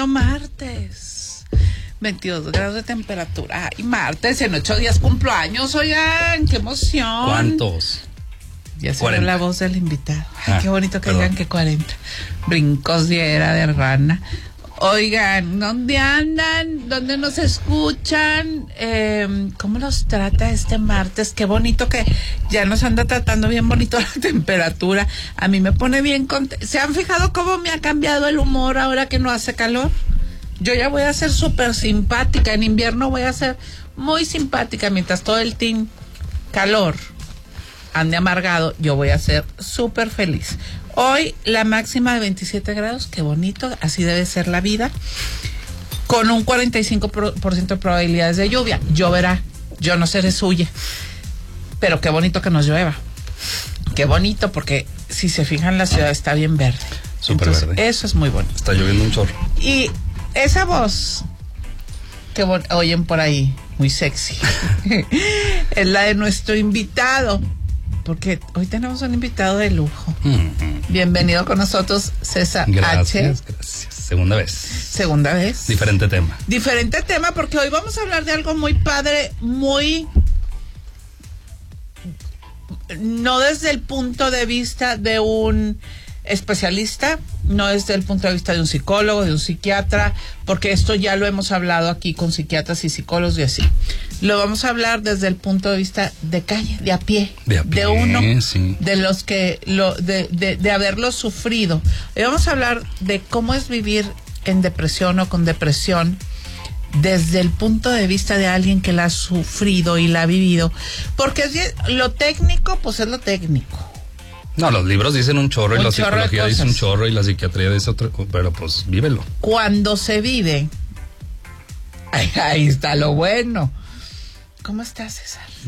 bonito martes. 22 grados de temperatura. Ay, martes, en 8 días cumplo años, oigan, qué emoción. ¿Cuántos? Ya se ve la voz del invitado. Ay, qué bonito que digan que 40. Brincos de era de rana. Oigan, ¿dónde andan? ¿Dónde nos escuchan? ¿Cómo los trata este martes? Qué bonito que ya nos anda tratando bien bonito la temperatura. A mí me pone bien contenta. ¿Se han fijado cómo me ha cambiado el humor ahora que no hace calor? Yo ya voy a ser súper simpática. En invierno voy a ser muy simpática. Mientras todo el team calor ande amargado, yo voy a ser súper feliz. Hoy la máxima de 27 grados, qué bonito, así debe ser la vida, con un 45% de probabilidades de lluvia. Lloverá, yo no seré suya, pero qué bonito que nos llueva. Qué bonito, porque si se fijan la ciudad está bien verde. Súper verde. Eso es muy bonito. Está lloviendo un chorro. Y esa voz que oyen por ahí, muy sexy, es la de nuestro invitado. Porque hoy tenemos un invitado de lujo. Bienvenido con nosotros, César Gracias. Segunda vez. Diferente tema, porque hoy vamos a hablar de algo muy padre, muy... No desde el punto de vista de un especialista, no desde el punto de vista de un psicólogo, de un psiquiatra, porque esto ya lo hemos hablado aquí con psiquiatras y psicólogos y así. Lo vamos a hablar desde el punto de vista de calle, de a pie, de uno, sí. de los que de haberlo sufrido. Hoy vamos a hablar de cómo es vivir en depresión o con depresión desde el punto de vista de alguien que la ha sufrido y la ha vivido, porque lo técnico, pues es lo técnico. No, los libros dicen un chorro y la psicología dice un chorro y la psiquiatría dice otro, pero pues vívelo. Cuando se vive, ahí está lo bueno. ¿Cómo estás, César?